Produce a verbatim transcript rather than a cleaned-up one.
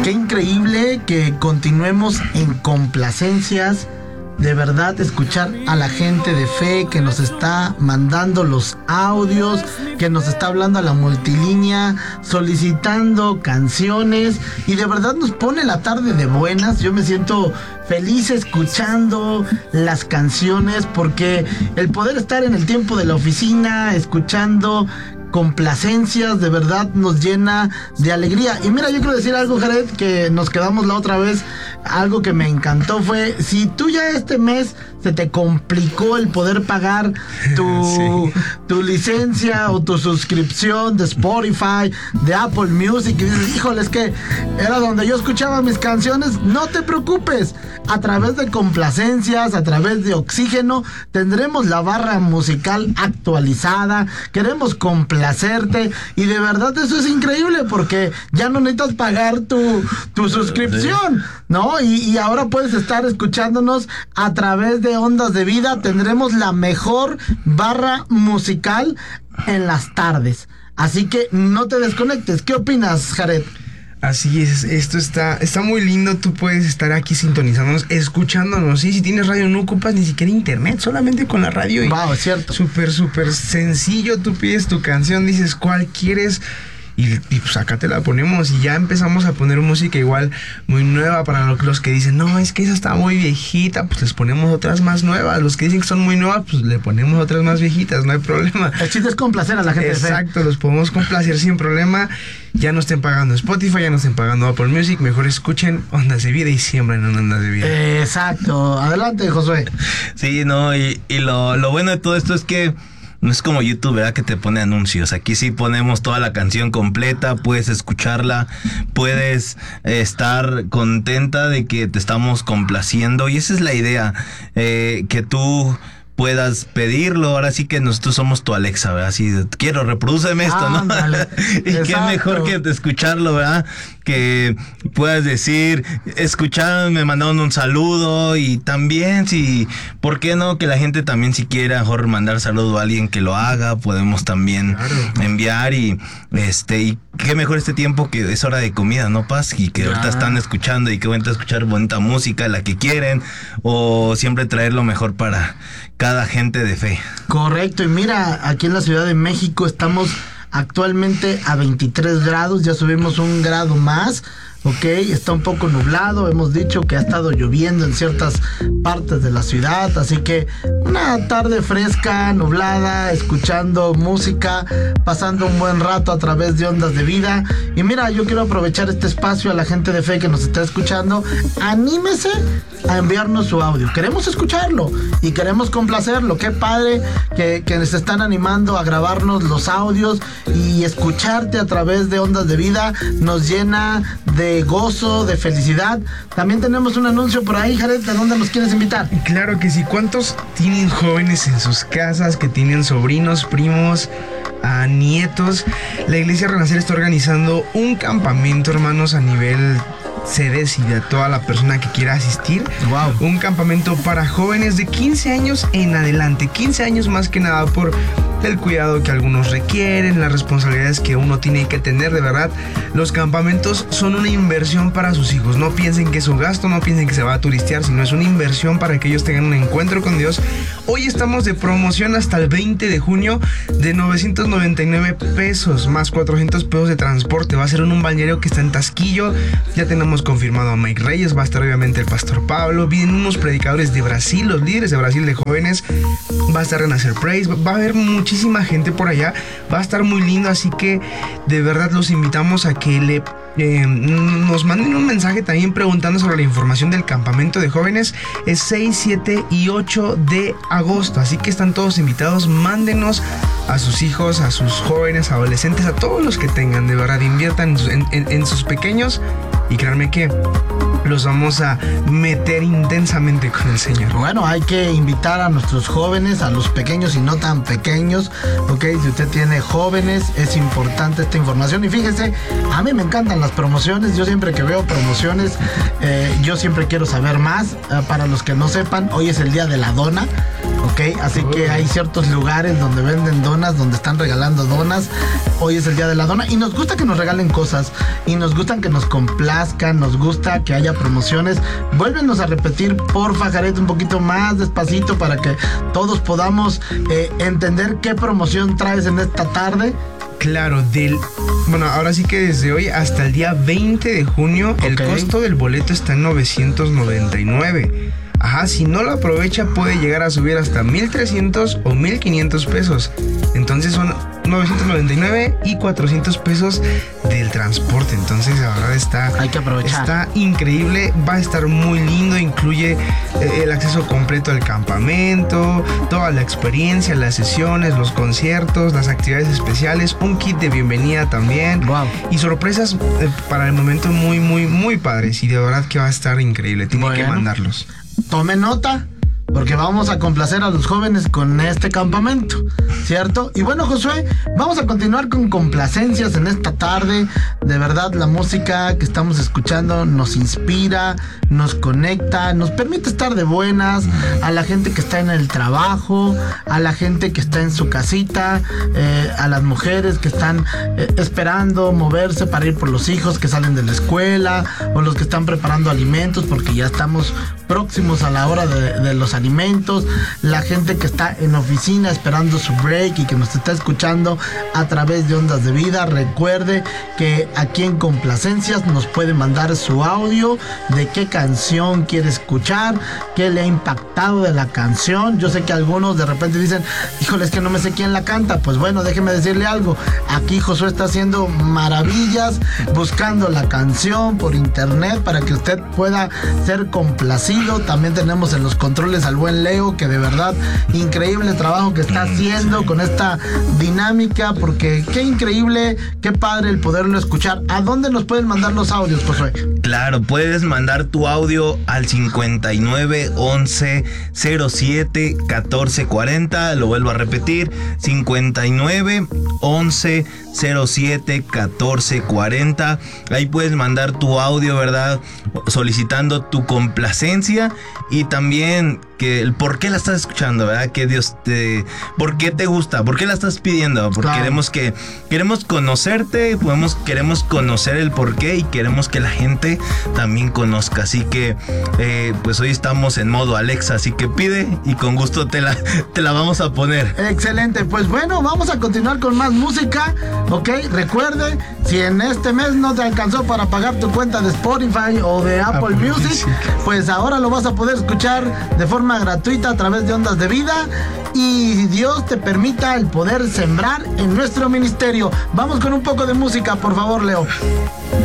Qué increíble que continuemos en complacencias. De verdad, escuchar a la gente de fe que nos está mandando los audios, que nos está hablando a la multilínea, solicitando canciones, y de verdad nos pone la tarde de buenas. Yo me siento feliz escuchando las canciones, porque el poder estar en el tiempo de la oficina, escuchando complacencias, de verdad nos llena de alegría. Y mira, yo quiero decir algo, Jared, que nos quedamos la otra vez. Algo que me encantó fue, si tú ya este mes se te complicó el poder pagar tu, sí. tu licencia o tu suscripción de Spotify, de Apple Music, y dices, híjole, es que era donde yo escuchaba mis canciones, no te preocupes. A través de complacencias, a través de Oxígeno, tendremos la barra musical actualizada. Queremos complacerte, y de verdad eso es increíble, porque ya no necesitas pagar tu, tu suscripción, ¿no? Y, y ahora puedes estar escuchándonos a través de Ondas de Vida. Tendremos la mejor barra musical en las tardes, así que no te desconectes. ¿Qué opinas, Jared? Así es, esto está, está muy lindo. Tú puedes estar aquí sintonizándonos, escuchándonos. Sí, si tienes radio no ocupas ni siquiera internet, solamente con la radio. Y wow, es cierto. Súper, súper sencillo. Tú pides tu canción, dices cuál quieres, y, y pues acá te la ponemos, y ya empezamos a poner música igual muy nueva. Para los que dicen, no, es que esa está muy viejita, pues les ponemos otras más nuevas. Los que dicen que son muy nuevas, pues le ponemos otras más viejitas, no hay problema. El chiste es complacer a la gente. Exacto, los podemos complacer sin problema. Ya no estén pagando Spotify, ya no estén pagando Apple Music, mejor escuchen Ondas de Vida y siembren en Ondas de Vida. Exacto, adelante, Josué. Sí, no, y, y lo, lo bueno de todo esto es que no es como YouTube, ¿verdad? Que te pone anuncios. Aquí sí ponemos toda la canción completa, puedes escucharla, puedes eh, estar contenta de que te estamos complaciendo, y esa es la idea, eh, que tú puedas pedirlo. Ahora sí que nosotros somos tu Alexa, ¿verdad? Así, quiero, reprodúceme esto, ¿no? Ándale, y exacto. Qué mejor que escucharlo, ¿verdad? Que puedas decir, escucharon, me mandaron un saludo, y también, si, ¿por qué no? Que la gente también, si quiere mejor mandar saludo a alguien, que lo haga, podemos también claro. enviar, y este, y qué mejor este tiempo que es hora de comida, ¿no, Paz? Y que ahorita están escuchando, y qué bueno escuchar bonita música, la que quieren, o siempre traer lo mejor para cada gente de fe. Correcto, y mira, aquí en la Ciudad de México estamos actualmente a veintitrés grados, ya subimos un grado más. Ok, está un poco nublado, hemos dicho que ha estado lloviendo en ciertas partes de la ciudad, así que una tarde fresca, nublada, escuchando música, pasando un buen rato a través de Ondas de Vida. Y mira, yo quiero aprovechar este espacio a la gente de fe que nos está escuchando. Anímese a enviarnos su audio, queremos escucharlo y queremos complacerlo. Qué padre que, que nos están animando a grabarnos los audios, y escucharte a través de Ondas de Vida nos llena de gozo, de felicidad. También tenemos un anuncio por ahí, Jared, ¿a dónde nos quieres invitar? Claro que sí. ¿Cuántos tienen jóvenes en sus casas, que tienen sobrinos, primos, a nietos? La Iglesia Renacer está organizando un campamento, hermanos, a nivel sedes y de toda la persona que quiera asistir. Wow. Un campamento para jóvenes de quince años en adelante. quince años más que nada por el cuidado que algunos requieren, las responsabilidades que uno tiene que tener. De verdad, los campamentos son una inversión para sus hijos. No piensen que es un gasto, no piensen que se va a turistear, sino es una inversión para que ellos tengan un encuentro con Dios. Hoy estamos de promoción hasta el veinte de junio de novecientos noventa y nueve pesos más cuatrocientos pesos de transporte. Va a ser en un balneario que está en Tasquillo. Ya tenemos confirmado a Mike Reyes, va a estar obviamente el pastor Pablo, vienen unos predicadores de Brasil, los líderes de Brasil de jóvenes, va a estar Renacer Praise, va a haber muchísima gente por allá, va a estar muy lindo, así que de verdad los invitamos a que le eh, nos manden un mensaje también preguntando sobre la información del campamento de jóvenes. Es seis, siete y ocho de agosto, así que están todos invitados. Mándenos a sus hijos, a sus jóvenes, adolescentes, a todos los que tengan, de verdad inviertan en, en, en sus pequeños, y créanme que los vamos a meter intensamente con el Señor. Bueno, hay que invitar a nuestros jóvenes, a los pequeños y no tan pequeños, ok. Si usted tiene jóvenes, es importante esta información. Y fíjese, a mí me encantan las promociones. Yo siempre que veo promociones, eh, yo siempre quiero saber más. Eh, para los que no sepan, hoy es el día de la dona. ¿ok? Así que hay ciertos lugares donde venden donas, donde están regalando donas. Hoy es el día de la dona y nos gusta que nos regalen cosas y nos gustan que nos complazcan, nos gusta que haya promociones. Vuélvenos a repetir, porfa, Jared, un poquito más despacito para que todos podamos eh, entender qué promoción traes en esta tarde. Claro, del... Bueno, ahora sí que desde hoy hasta el día veinte de junio, okay, el costo del boleto está en novecientos noventa y nueve. Ajá, si no lo aprovecha puede llegar a subir hasta mil trescientos o mil quinientos pesos. Entonces son novecientos noventa y nueve y cuatrocientos pesos del transporte. Entonces la verdad está, hay que aprovechar. Está increíble, va a estar muy lindo. Incluye eh, el acceso completo al campamento, toda la experiencia, las sesiones, los conciertos, las actividades especiales, un kit de bienvenida también. Wow. Y sorpresas eh, para el momento muy, muy, muy padres. Y de verdad que va a estar increíble. Tiene bueno. que mandarlos. Tome nota, porque vamos a complacer a los jóvenes con este campamento, ¿cierto? Y bueno, Josué, vamos a continuar con complacencias en esta tarde. De verdad, la música que estamos escuchando nos inspira, nos conecta, nos permite estar de buenas. A la gente que está en el trabajo, a la gente que está en su casita, eh, a las mujeres que están eh, esperando moverse para ir por los hijos que salen de la escuela, o los que están preparando alimentos porque ya estamos próximos a la hora de, de los alimentos, la gente que está en oficina esperando su break y que nos está escuchando a través de Ondas de Vida. Recuerde que aquí en Complacencias nos puede mandar su audio de qué canción quiere escuchar, qué le ha impactado de la canción. Yo sé que algunos de repente dicen, híjole, es que no me sé quién la canta. Pues bueno, déjeme decirle algo, aquí Josué está haciendo maravillas buscando la canción por internet para que usted pueda ser complacido. También tenemos en los controles al buen Leo, que de verdad increíble trabajo que está haciendo con esta dinámica, porque qué increíble, qué padre el poderlo escuchar. ¿A dónde nos pueden mandar los audios, Josué? Claro, puedes mandar tu audio al cincuenta y nueve once cero siete catorce cuarenta. Lo vuelvo a repetir, cincuenta y nueve once cero siete catorce cuarenta. Ahí puedes mandar tu audio, ¿verdad? Solicitando tu complacencia y también que el por qué la estás escuchando, ¿verdad? Que Dios te... ¿Por qué te gusta? ¿Por qué la estás pidiendo? Porque claro. queremos que... Queremos conocerte, podemos, queremos conocer el por qué y queremos que la gente también conozca. Así que, eh, pues hoy estamos en modo Alexa, así que pide y con gusto te la, te la vamos a poner. Excelente, pues bueno, vamos a continuar con más música, ¿ok? Recuerde, si en este mes no te alcanzó para pagar tu cuenta de Spotify o de Apple, Apple Music, Music, pues ahora lo vas a poder escuchar de forma gratuita a través de Ondas de Vida, y Dios te permita el poder sembrar en nuestro ministerio. Vamos con un poco de música, por favor, Leo.